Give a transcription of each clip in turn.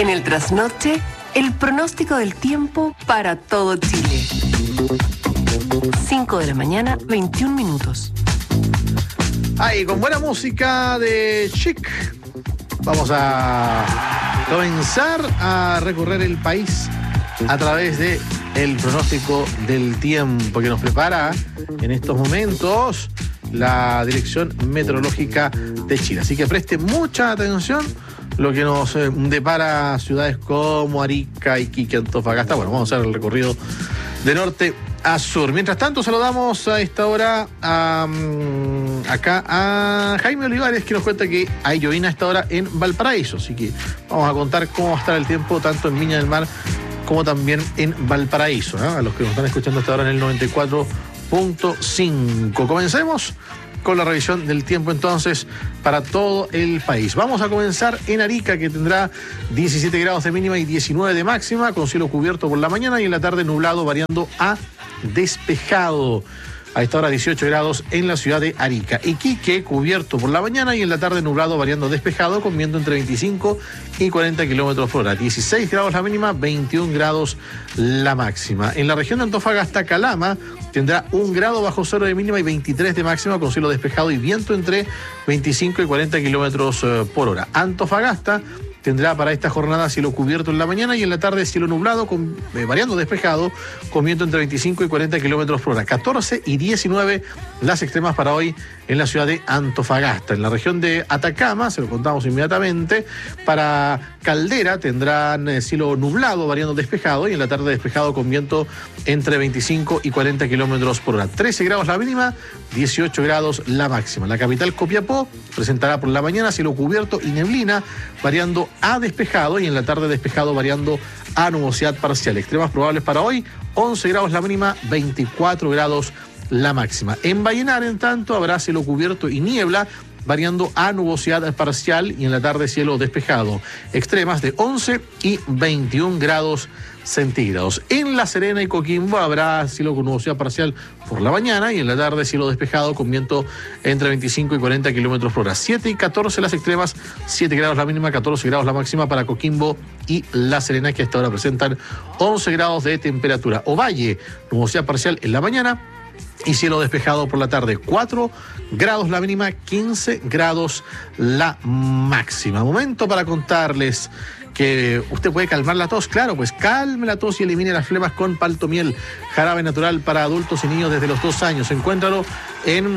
En el trasnoche, el pronóstico del tiempo para todo Chile. 5 de la mañana, 21 minutos. Ahí, con buena música de Chic, vamos a comenzar a recorrer el país a través de el pronóstico del tiempo que nos prepara en estos momentos la Dirección Meteorológica de Chile. Así que preste mucha atención lo que nos depara ciudades como Arica, Iquique, Antofagasta. Bueno, vamos a hacer el recorrido de norte a sur. Mientras tanto, saludamos a esta hora acá a Jaime Olivares, que nos cuenta que hay llovina a esta hora en Valparaíso. Así que vamos a contar cómo va a estar el tiempo tanto en Viña del Mar como también en Valparaíso, ¿no? A los que nos están escuchando hasta ahora en el 94.5. Comencemos con la revisión del tiempo entonces para todo el país. Vamos a comenzar en Arica, que tendrá 17 grados de mínima y 19 de máxima, con cielo cubierto por la mañana y en la tarde nublado variando a despejado. A esta hora 18 grados en la ciudad de Arica. Iquique cubierto por la mañana y en la tarde nublado variando despejado con viento entre 25 y 40 kilómetros por hora. 16 grados la mínima, 21 grados la máxima. En la región de Antofagasta, Calama tendrá 1 grado bajo cero de mínima y 23 de máxima con cielo despejado y viento entre 25 y 40 kilómetros por hora. Antofagasta tendrá para esta jornada cielo cubierto en la mañana y en la tarde cielo nublado, variando despejado, con viento entre 25 y 40 kilómetros por hora. 14 y 19 las extremas para hoy en la ciudad de Antofagasta. En la región de Atacama, se lo contamos inmediatamente, para Caldera tendrán cielo nublado, variando despejado, y en la tarde despejado con viento entre 25 y 40 kilómetros por hora. 13 grados la mínima, 18 grados la máxima. La capital, Copiapó, presentará por la mañana cielo cubierto y neblina, variando a despejado, y en la tarde despejado variando a nubosidad parcial. Extremas probables para hoy, 11 grados la mínima, 24 grados la máxima. En Vallenar, en tanto, habrá cielo cubierto y niebla, variando a nubosidad parcial, y en la tarde cielo despejado. Extremas de 11 y 21 grados centígrados. En La Serena y Coquimbo habrá cielo con nubosidad parcial por la mañana y en la tarde cielo despejado con viento entre 25 y 40 kilómetros por hora. 7 y 14 las extremas, 7 grados la mínima, 14 grados la máxima para Coquimbo y La Serena, que hasta ahora presentan 11 grados de temperatura. Ovalle, nubosidad parcial en la mañana y cielo despejado por la tarde. 4 grados la mínima, 15 grados la máxima. Momento para contarles que usted puede calmar la tos. Claro, pues calme la tos y elimine las flemas con Paltomiel, jarabe natural para adultos y niños desde los 2 años. Encuéntralo en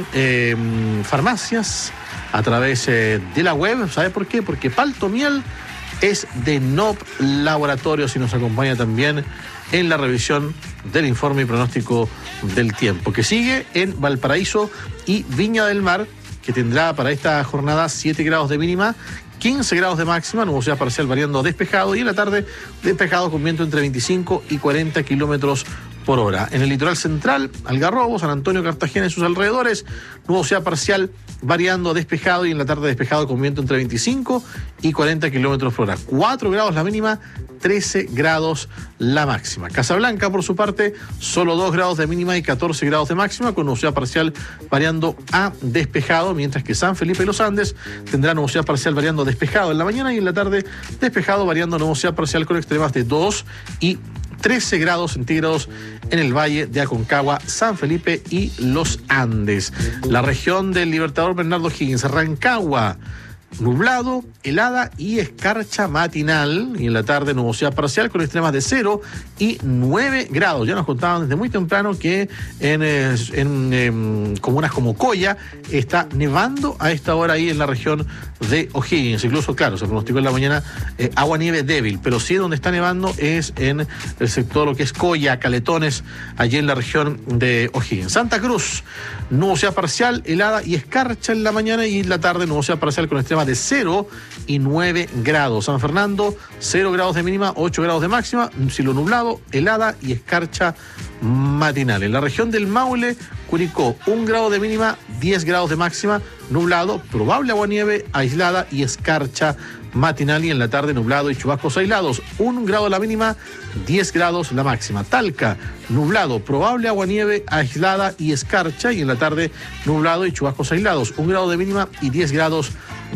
farmacias a través de la web. ¿Sabe por qué? Porque Paltomiel es de NOP Laboratorios y nos acompaña también en la revisión del informe y pronóstico del tiempo, que sigue en Valparaíso y Viña del Mar, que tendrá para esta jornada 7 grados de mínima, 15 grados de máxima, nubosidad parcial variando despejado, y en la tarde despejado con viento entre 25 y 40 kilómetros por hora. En el litoral central, Algarrobo, San Antonio, Cartagena y sus alrededores, nubosidad parcial variando despejado, y en la tarde despejado con viento entre 25 y 40 kilómetros por hora. 4 grados la mínima, 13 grados la máxima. Casablanca, por su parte, solo 2 grados de mínima y 14 grados de máxima, con nubosidad parcial variando a despejado, mientras que San Felipe y los Andes tendrán nubosidad parcial variando despejado en la mañana y en la tarde despejado variando nubosidad parcial con extremas de 2 y 13 grados centígrados en el Valle de Aconcagua, San Felipe y los Andes. La región del Libertador Bernardo Higgins, Rancagua, nublado, helada y escarcha matinal, y en la tarde nubosidad parcial con extremas de 0 y 9 grados. Ya nos contaban desde muy temprano que en comunas como Coya está nevando a esta hora ahí en la región de O'Higgins. Incluso, claro, se pronosticó en la mañana agua nieve débil, pero sí donde está nevando es en el sector, lo que es Coya, Caletones, allí en la región de O'Higgins. Santa Cruz, nubosidad parcial, helada y escarcha en la mañana, y en la tarde nubosidad parcial con extremas de 0 y 9 grados. San Fernando, 0 grados de mínima, 8 grados de máxima, cielo nublado, helada y escarcha matinal. En la región del Maule, Curicó, 1 grado de mínima, 10 grados de máxima, nublado, probable aguanieve aislada y escarcha matinal, y en la tarde nublado y chubascos aislados. 1 grado la mínima, 10 grados la máxima. Talca, nublado, probable aguanieve aislada y escarcha, y en la tarde nublado y chubascos aislados. 1 grado de mínima y 10 grados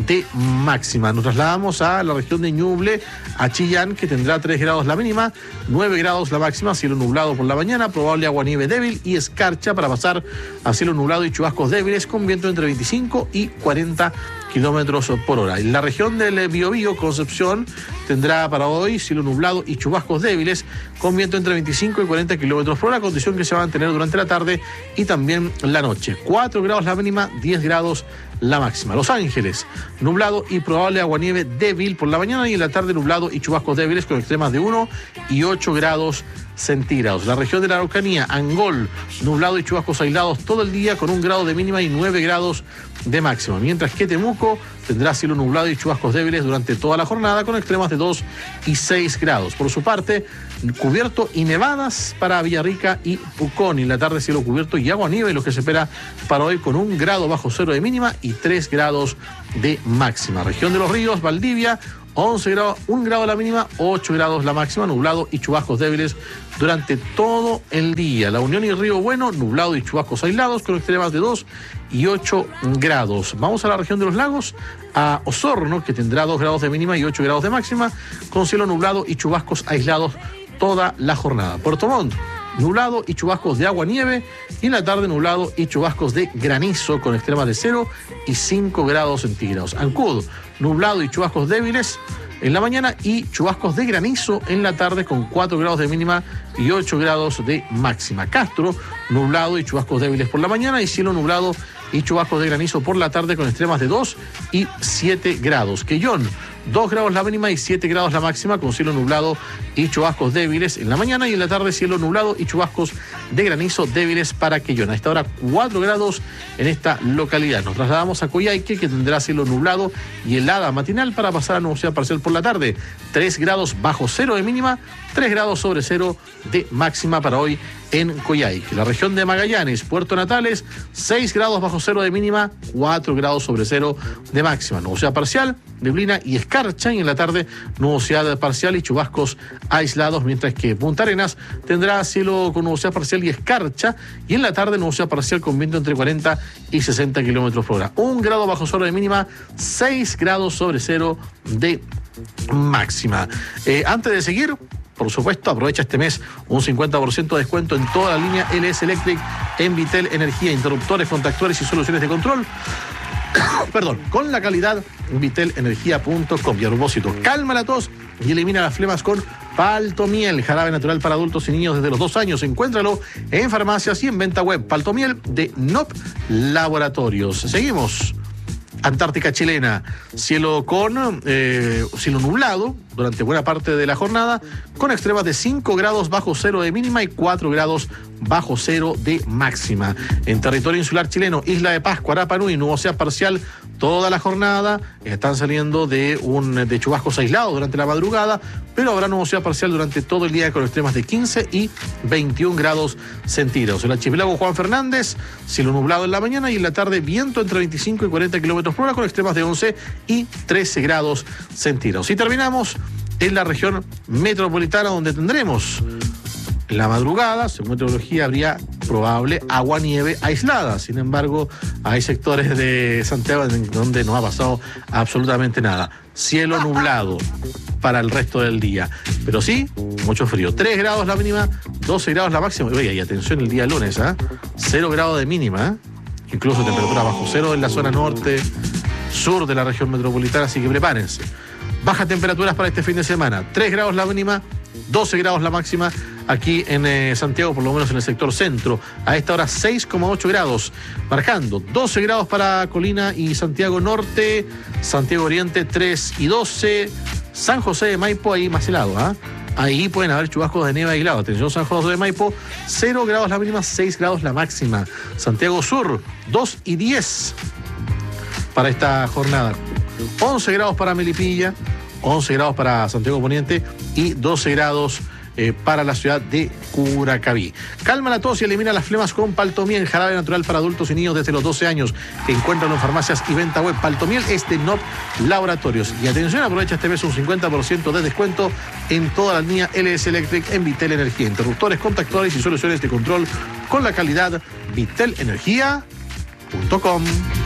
de máxima. Nos trasladamos a la región de Ñuble, a Chillán, que tendrá 3 grados la mínima, 9 grados la máxima, cielo nublado por la mañana, probable aguanieve débil y escarcha para pasar a cielo nublado y chubascos débiles con viento entre 25 y 40 kilómetros por hora. En la región del Biobío, Concepción, tendrá para hoy cielo nublado y chubascos débiles con viento entre 25 y 40 kilómetros por hora, condición que se va a mantener durante la tarde y también la noche. 4 grados la mínima, 10 grados la máxima. Los Ángeles, nublado y probable aguanieve débil por la mañana y en la tarde nublado y chubascos débiles con extremas de 1 y 8 grados centígrados. La región de la Araucanía, Angol, nublado y chubascos aislados todo el día con 1 grado de mínima y 9 grados de máxima. Mientras que Temuco tendrá cielo nublado y chubascos débiles durante toda la jornada con extremas de 2 y 6 grados. Por su parte, cubierto y nevadas para Villarrica y Pucón. Y en la tarde cielo cubierto y aguanieve, lo que se espera para hoy con 1 grado bajo cero de mínima y 3 grados de máxima. Región de los Ríos, Valdivia, 11 grados, 1 grado la mínima, 8 grados la máxima, nublado y chubascos débiles durante todo el día. La Unión y Río Bueno, nublado y chubascos aislados con extremas de 2 y 8 grados. Vamos a la región de los lagos, a Osorno, que tendrá 2 grados de mínima y 8 grados de máxima, con cielo nublado y chubascos aislados toda la jornada. Puerto Montt, nublado y chubascos de agua-nieve, y en la tarde nublado y chubascos de granizo con extremas de 0 y 5 grados centígrados. Ancud, nublado y chubascos débiles en la mañana y chubascos de granizo en la tarde con 4 grados de mínima y 8 grados de máxima. Castro, nublado y chubascos débiles por la mañana y cielo nublado y chubascos de granizo por la tarde con extremas de 2 y 7 grados. Quellón, 2 grados la mínima y 7 grados la máxima con cielo nublado y chubascos débiles en la mañana y en la tarde cielo nublado y chubascos de granizo débiles para Quellón. A esta hora 4 grados en esta localidad. Nos trasladamos a Coyhaique, que tendrá cielo nublado y helada matinal para pasar a nubosidad parcial por la tarde. 3 grados bajo cero de mínima, 3 grados sobre cero de máxima para hoy en Coyhaique. La región de Magallanes, Puerto Natales, 6 grados bajo cero de mínima, 4 grados sobre cero de máxima. Nubosidad parcial, neblina y escarcha, y en la tarde nubosidad parcial y chubascos aislados, mientras que Punta Arenas tendrá cielo con nubosidad parcial y escarcha, y en la tarde nubosidad parcial con viento entre 40 y 60 kilómetros por hora. 1 grado bajo cero de mínima, 6 grados sobre cero de máxima. Antes de seguir, por supuesto, aprovecha este mes un 50% de descuento en toda la línea LS Electric en Vitel Energía, interruptores, contactores y soluciones de control. Perdón, con la calidad vitelenergia.com. Y a propósito, calma la tos y elimina las flemas con Paltomiel, jarabe natural para adultos y niños desde los 2 años. Encuéntralo en farmacias y en venta web. Paltomiel de NOP Laboratorios. Seguimos. Antártica chilena, cielo nublado durante buena parte de la jornada, con extremas de 5 grados bajo cero de mínima y 4 grados bajo cero de máxima. En territorio insular chileno, Isla de Pascua, Rapa Nui, nubosidad parcial toda la jornada. Están saliendo de chubascos aislados durante la madrugada, pero habrá nubosidad parcial durante todo el día con extremas de 15 y 21 grados centígrados. El archipiélago Juan Fernández, cielo nublado en la mañana y en la tarde viento entre 25 y 40 kilómetros por hora con extremas de 11 y 13 grados centígrados. Y terminamos en la región metropolitana, donde tendremos en la madrugada, según meteorología, habría probable agua-nieve aislada. Sin embargo, hay sectores de Santiago donde no ha pasado absolutamente nada. Cielo nublado para el resto del día. Pero sí, mucho frío. 3 grados la mínima, 12 grados la máxima. Oye, y atención el día lunes, 0 grados de mínima, incluso temperatura bajo cero en la zona norte, sur de la región metropolitana, así que prepárense. Bajas temperaturas para este fin de semana. 3 grados la mínima, 12 grados la máxima aquí en Santiago, por lo menos en el sector centro. A esta hora 6,8 grados, marcando 12 grados para Colina y Santiago Norte, Santiago Oriente 3 y 12, San José de Maipo ahí más helado, Ahí pueden haber chubascos de nieve aislado. Atención, San José de Maipo, 0 grados la mínima, 6 grados la máxima. Santiago Sur, 2 y 10 para esta jornada. 11 grados para Melipilla, 11 grados para Santiago Poniente y 12 grados para la ciudad de Curacaví. Calma la tos y elimina las flemas con Paltomiel, jarabe natural para adultos y niños desde los 12 años. Encuéntralo en farmacias y venta web. Paltomiel es de NOP Laboratorios. Y atención, aprovecha este mes un 50% de descuento en toda la línea LS Electric en Vitel Energía. Interruptores, contactores y soluciones de control con la calidad vitelenergia.com.